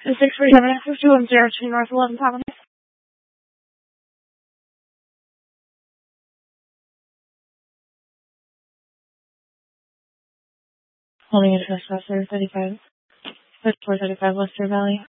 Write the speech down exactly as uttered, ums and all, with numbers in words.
The six forty-seven access to one zero two North eleventh Avenue. Holding it at West thirty-five, West four thirty-five, Western Valley.